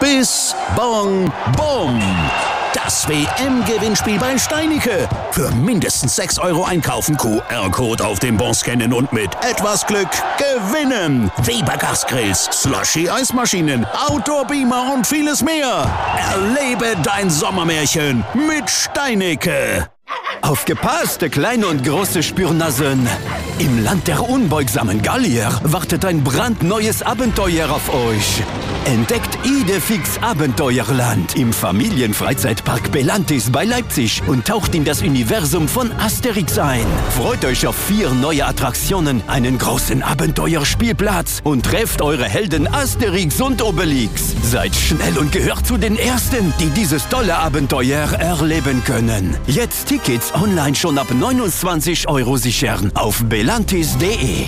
Bis Bong Bom. Das WM-Gewinnspiel bei Steinicke. Für mindestens 6 € einkaufen, QR-Code auf dem Bon scannen und mit etwas Glück gewinnen. Weber Gasgrills, Slushy-Eismaschinen, Outdoor-Beamer und vieles mehr. Erlebe dein Sommermärchen mit Steinicke. Aufgepasst, kleine und große Spürnasen! Im Land der unbeugsamen Gallier wartet ein brandneues Abenteuer auf euch. Entdeckt Idefix Abenteuerland im Familienfreizeitpark Belantis bei Leipzig und taucht in das Universum von Asterix ein. Freut euch auf 4 neue Attraktionen, einen großen Abenteuerspielplatz und trefft eure Helden Asterix und Obelix. Seid schnell und gehört zu den Ersten, die dieses tolle Abenteuer erleben können. Jetzt Tickets online schon ab 29 € sichern auf belantis.de.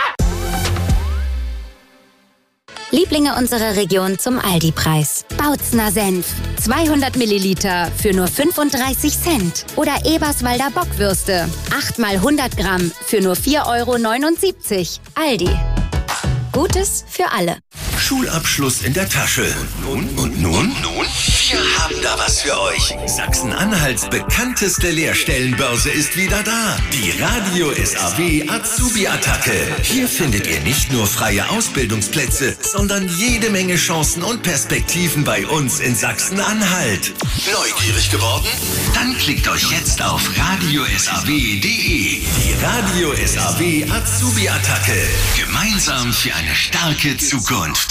Lieblinge unserer Region zum Aldi-Preis. Bautzner Senf. 200 Milliliter für nur 35 Cent. Oder Eberswalder Bockwürste. 8 mal 100 Gramm für nur 4,79 €. Aldi. Gutes für alle. Schulabschluss in der Tasche. Und nun? Wir haben da was für euch. Sachsen-Anhalts bekannteste Lehrstellenbörse ist wieder da. Die Radio SAW Azubi-Attacke. Hier findet ihr nicht nur freie Ausbildungsplätze, sondern jede Menge Chancen und Perspektiven bei uns in Sachsen-Anhalt. Neugierig geworden? Dann klickt euch jetzt auf radiosaw.de. Die Radio SAW Azubi-Attacke. Gemeinsam für eine starke Zukunft.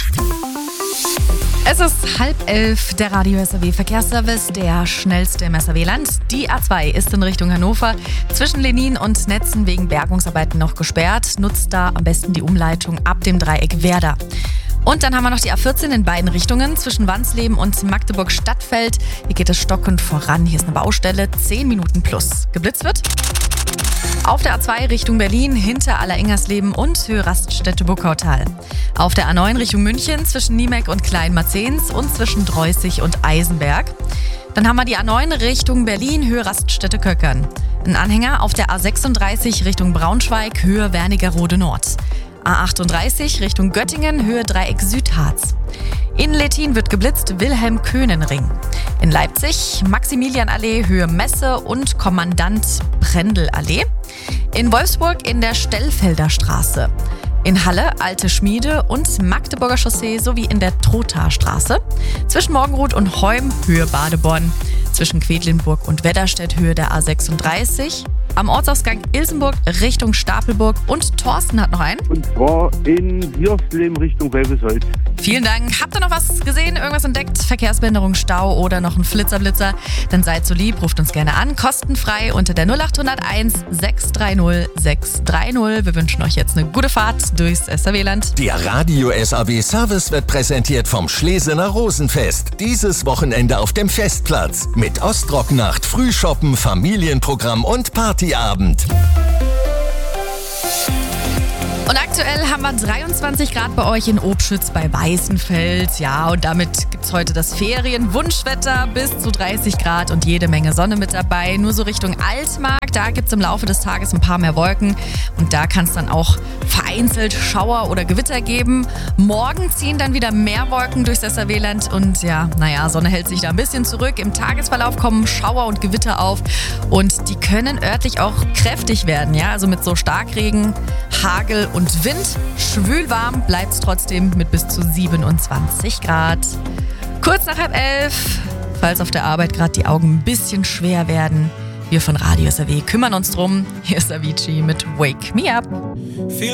Es ist 10:30, der Radio SAW Verkehrsservice, der schnellste im SAW-Land. Die A2 ist in Richtung Hannover zwischen Lenin und Netzen wegen Bergungsarbeiten noch gesperrt. Nutzt da am besten die Umleitung ab dem Dreieck Werder. Und dann haben wir noch die A14 in beiden Richtungen zwischen Wansleben und Magdeburg-Stadtfeld. Hier geht es stockend voran. Hier ist eine Baustelle, 10 Minuten plus. Geblitzt wird auf der A2 Richtung Berlin hinter Allerengersleben und Höhe Raststätte-Buckautal. Auf der A9 Richtung München zwischen Niemek und Kleinmarzens und zwischen Dreußig und Eisenberg. Dann haben wir die A9 Richtung Berlin, Höhe Raststätte-Köckern. Ein Anhänger auf der A36 Richtung Braunschweig, Höhe Wernigerode Nord. A38 Richtung Göttingen, Höhe Dreieck Südharz. In Lettin wird geblitzt, Wilhelm-Köhnen-Ring. In Leipzig Maximilianallee, Höhe Messe und Kommandant Brendel-Allee. In Wolfsburg in der Stellfelder Straße. In Halle Alte Schmiede und Magdeburger Chaussee sowie in der Trothaarstraße. Zwischen Morgenroth und Heum, Höhe Badeborn. Zwischen Quedlinburg und Wedderstedt, Höhe der A36. Am Ortsausgang Ilsenburg Richtung Stapelburg. Und Thorsten hat noch einen. Und zwar in Siersleben Richtung Welbesholz. Vielen Dank. Habt ihr noch was gesehen, irgendwas entdeckt? Verkehrsbehinderung, Stau oder noch ein Flitzer? Dann seid so lieb, ruft uns gerne an. Kostenfrei unter der 0801 630 630. Wir wünschen euch jetzt eine gute Fahrt durchs SAW-Land. Der Radio SAW Service wird präsentiert vom Schlesener Rosenfest. Dieses Wochenende auf dem Festplatz. Mit Ostrocknacht, Frühshoppen, Familienprogramm und Partyabend. Und aktuell haben wir 23 Grad bei euch in Obschütz bei Weißenfeld. Ja, und damit gibt's heute das Ferienwunschwetter bis zu 30 Grad und jede Menge Sonne mit dabei. Nur so Richtung Altmark, da gibt's im Laufe des Tages ein paar mehr Wolken. Und da kann es dann auch vereinzelt Schauer oder Gewitter geben. Morgen ziehen dann wieder mehr Wolken durchs SAW-Land. Und ja, Sonne hält sich da ein bisschen zurück. Im Tagesverlauf kommen Schauer und Gewitter auf. Und die können örtlich auch kräftig werden. Ja, also mit so Starkregen, Hagel und Wind. Schwül warm bleibt es trotzdem mit bis zu 27 Grad. Kurz nach 10:30, falls auf der Arbeit gerade die Augen ein bisschen schwer werden. Wir von Radio SAW kümmern uns drum. Hier ist Avicii mit Wake Me Up.